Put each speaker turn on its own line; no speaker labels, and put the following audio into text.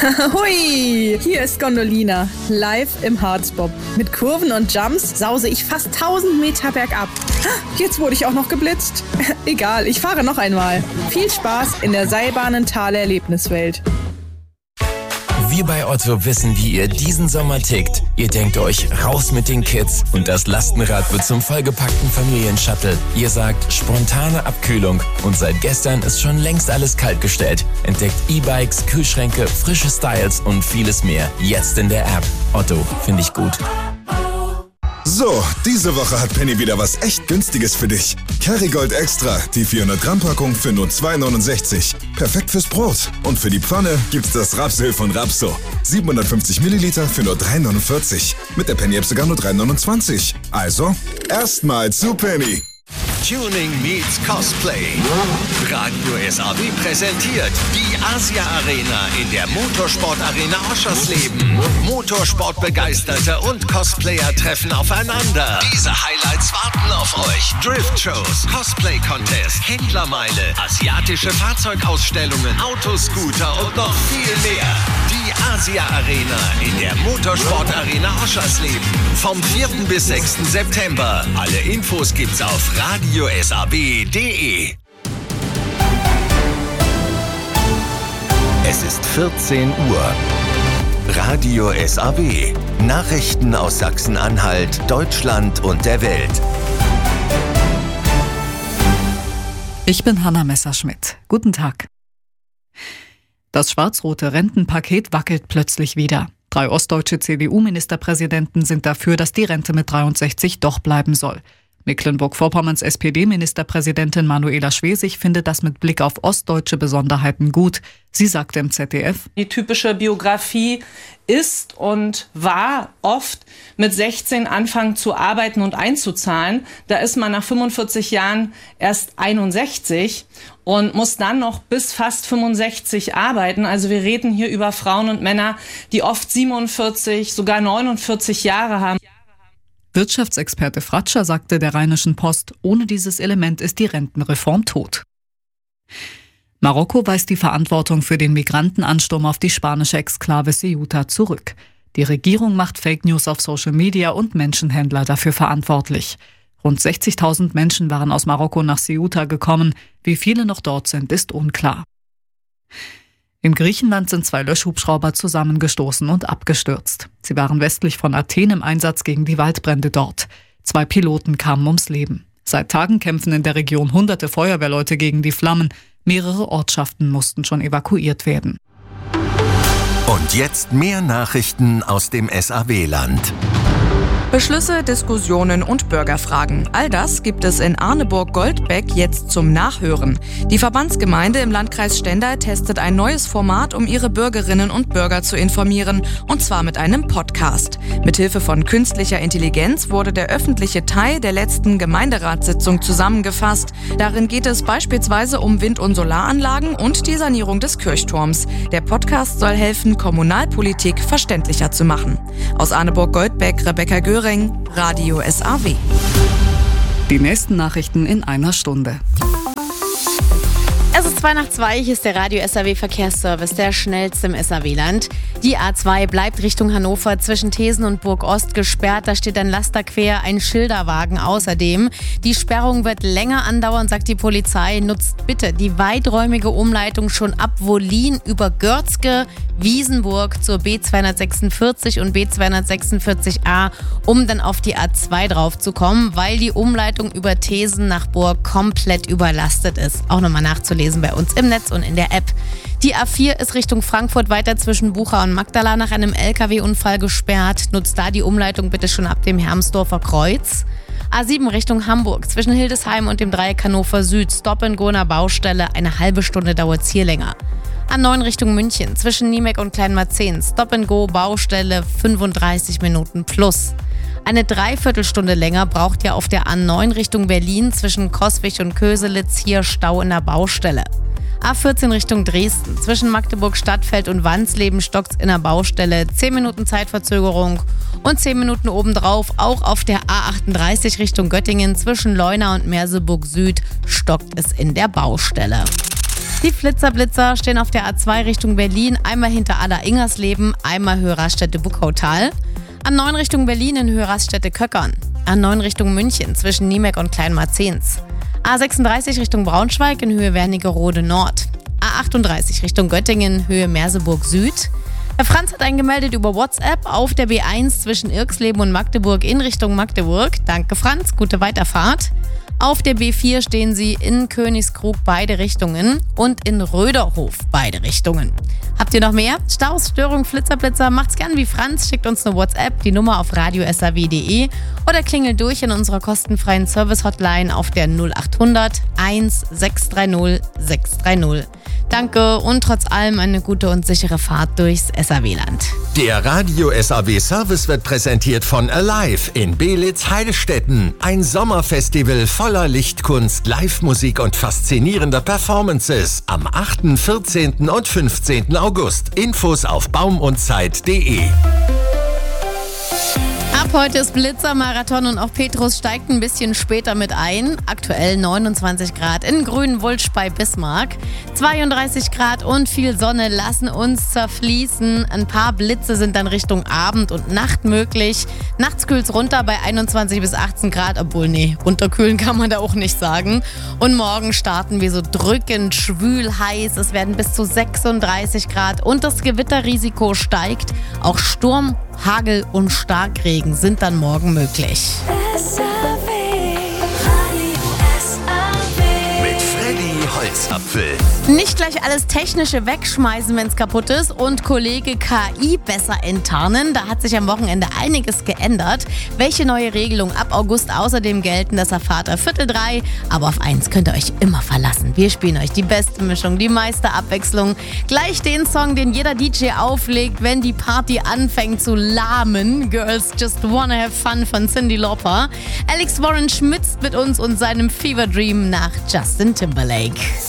Hui, hier ist Gondolina, live im Harzbob. Mit Kurven und Jumps sause ich fast 1000 Meter bergab. Jetzt wurde ich auch noch geblitzt. Egal, ich fahre noch einmal. Viel Spaß in der Seilbahnen-Tal-Erlebniswelt.
Wir bei Otto wissen, wie ihr diesen Sommer tickt. Ihr denkt euch, raus mit den Kids und das Lastenrad wird zum vollgepackten Familienshuttle. Ihr sagt, spontane Abkühlung und seit gestern ist schon längst alles kaltgestellt. Entdeckt E-Bikes, Kühlschränke, frische Styles und vieles mehr. Jetzt in der App. Otto, finde ich gut.
So, diese Woche hat Penny wieder was echt Günstiges für dich. Kerrygold Extra, die 400 Gramm Packung für nur 2,69. Perfekt fürs Brot. Und für die Pfanne gibt's das Rapsöl von Rapso. 750 Milliliter für nur 3,49. Mit der Penny-App sogar nur 3,29. Also, erstmal zu Penny.
Tuning meets Cosplay. Radio SAW präsentiert die Asia Arena in der Motorsport Arena Oschersleben. Motorsportbegeisterte und Cosplayer treffen aufeinander. Diese Highlights warten auf euch. Drift-Shows, Cosplay-Contest, Händlermeile, asiatische Fahrzeugausstellungen, Autoscooter und noch viel mehr. Die Asia Arena in der Motorsport Arena Oschersleben. Vom 4. bis 6. September. Alle Infos gibt's auf radiosab.de. Es ist 14 Uhr. Radio SAW. Nachrichten aus Sachsen-Anhalt, Deutschland und der Welt.
Ich bin Hanna Messerschmidt. Guten Tag. Das schwarz-rote Rentenpaket wackelt plötzlich wieder. 3 ostdeutsche CDU-Ministerpräsidenten sind dafür, dass die Rente mit 63 doch bleiben soll. Mecklenburg-Vorpommerns SPD-Ministerpräsidentin Manuela Schwesig findet das mit Blick auf ostdeutsche Besonderheiten gut. Sie sagte im ZDF:
Die typische Biografie ist und war oft mit 16 anfangen zu arbeiten und einzuzahlen. Da ist man nach 45 Jahren erst 61 und muss dann noch bis fast 65 arbeiten. Also wir reden hier über Frauen und Männer, die oft 47, sogar 49 Jahre haben.
Wirtschaftsexperte Fratscher sagte der Rheinischen Post, ohne dieses Element ist die Rentenreform tot. Marokko weist die Verantwortung für den Migrantenansturm auf die spanische Exklave Ceuta zurück. Die Regierung macht Fake News auf Social Media und Menschenhändler dafür verantwortlich. Rund 60.000 Menschen waren aus Marokko nach Ceuta gekommen. Wie viele noch dort sind, ist unklar. In Griechenland sind 2 Löschhubschrauber zusammengestoßen und abgestürzt. Sie waren westlich von Athen im Einsatz gegen die Waldbrände dort. 2 Piloten kamen ums Leben. Seit Tagen kämpfen in der Region hunderte Feuerwehrleute gegen die Flammen. Mehrere Ortschaften mussten schon evakuiert werden.
Und jetzt mehr Nachrichten aus dem SAW-Land.
Beschlüsse, Diskussionen und Bürgerfragen. All das gibt es in Arneburg-Goldbeck jetzt zum Nachhören. Die Verbandsgemeinde im Landkreis Stendal testet ein neues Format, um ihre Bürgerinnen und Bürger zu informieren, und zwar mit einem Podcast. Mithilfe von künstlicher Intelligenz wurde der öffentliche Teil der letzten Gemeinderatssitzung zusammengefasst. Darin geht es beispielsweise um Wind- und Solaranlagen und die Sanierung des Kirchturms. Der Podcast soll helfen, Kommunalpolitik verständlicher zu machen. Aus Arneburg-Goldbeck, Rebecca Göring, Radio SAW.
Die nächsten Nachrichten in einer Stunde.
Es ist 2:02, hier ist der Radio SAW Verkehrsservice, der schnellste im SAW-Land. Die A2 bleibt Richtung Hannover zwischen Thesen und Burg Ost gesperrt. Da steht ein Laster quer, ein Schilderwagen außerdem. Die Sperrung wird länger andauern, sagt die Polizei. Nutzt bitte die weiträumige Umleitung schon ab Wollin über Görzke, Wiesenburg zur B246 und B246a, um dann auf die A2 drauf zu kommen, weil die Umleitung über Thesen nach Burg komplett überlastet ist. Auch nochmal nachzulesen bei uns im Netz und in der App. Die A4 ist Richtung Frankfurt weiter zwischen Bucha und Magdala nach einem LKW-Unfall gesperrt. Nutzt da die Umleitung bitte schon ab dem Hermsdorfer Kreuz. A7 Richtung Hamburg zwischen Hildesheim und dem Dreieck Hannover Süd. Stop-and-go-ner Baustelle, eine halbe Stunde dauert's hier länger. A9 Richtung München zwischen Niemek und Kleinmarzehn. Stop-and-go Baustelle, 35 Minuten plus. Eine Dreiviertelstunde länger braucht ihr auf der A9 Richtung Berlin zwischen Coswig und Köselitz, hier Stau in der Baustelle. A14 Richtung Dresden zwischen Magdeburg Stadtfeld und Wansleben stockt's in der Baustelle, 10 Minuten Zeitverzögerung und 10 Minuten obendrauf auch auf der A38 Richtung Göttingen zwischen Leuna und Merseburg Süd stockt es in der Baustelle. Die Flitzer-Blitzer stehen auf der A2 Richtung Berlin, einmal hinter Aller-Ingersleben, einmal Höhe Raststätte-Buckautal. A9 Richtung Berlin in Höhe Raststätte-Köckern. A9 Richtung München zwischen Niemek und Kleinmarzens. A36 Richtung Braunschweig in Höhe Wernigerode Nord. A38 Richtung Göttingen, Höhe Merseburg Süd. Herr Franz hat eingemeldet über WhatsApp auf der B1 zwischen Irxleben und Magdeburg in Richtung Magdeburg. Danke Franz, gute Weiterfahrt. Auf der B4 stehen Sie in Königskrug beide Richtungen und in Röderhof beide Richtungen. Habt ihr noch mehr? Staus, Störung, Flitzer, macht's gern wie Franz, schickt uns eine WhatsApp, die Nummer auf radiosaw.de oder klingelt durch in unserer kostenfreien Service-Hotline auf der 0800 1630 630. Danke und trotz allem eine gute und sichere Fahrt durchs SAW-Land.
Der Radio SAW Service wird präsentiert von Alive in Belitz-Heilstätten. Ein Sommerfestival voller Lichtkunst, Live-Musik und faszinierender Performances am 8., 14. und 15. August. Infos auf baumundzeit.de.
Ab heute ist Blitzermarathon und auch Petrus steigt ein bisschen später mit ein. Aktuell 29 Grad in Grünwulsch bei Bismarck. 32 Grad und viel Sonne lassen uns zerfließen. Ein paar Blitze sind dann Richtung Abend und Nacht möglich. Nachts kühlt's runter bei 21 bis 18 Grad, obwohl runterkühlen kann man da auch nicht sagen. Und morgen starten wir so drückend schwül heiß. Es werden bis zu 36 Grad und das Gewitterrisiko steigt. Auch Sturm, Hagel und Starkregen sind dann morgen möglich.
Mit Freddy Holzapfel.
Nicht gleich alles Technische wegschmeißen, wenn es kaputt ist und Kollege KI besser enttarnen. Da hat sich am Wochenende einiges geändert. Welche neue Regelungen ab August außerdem gelten, das erfahrt ihr 2:45. Aber auf eins könnt ihr euch immer verlassen. Wir spielen euch die beste Mischung, die meiste Abwechslung. Gleich den Song, den jeder DJ auflegt, wenn die Party anfängt zu lahmen. Girls Just Wanna Have Fun von Cyndi Lauper. Alex Warren schmitzt mit uns und seinem Fever Dream nach Justin Timberlake.